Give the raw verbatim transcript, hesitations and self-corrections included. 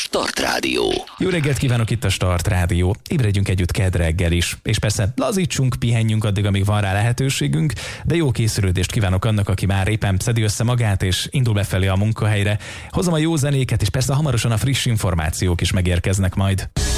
Start Rádió. Jó reggelt kívánok, itt a Start Rádió. Ébredjünk együtt kedd reggel is. És persze lazítsunk, pihenjünk addig, amíg van rá lehetőségünk, de jó készülődést kívánok annak, aki már éppen szedi össze magát és indul befelé a munkahelyre. Hozom a jó zenéket, és persze hamarosan a friss információk is megérkeznek majd.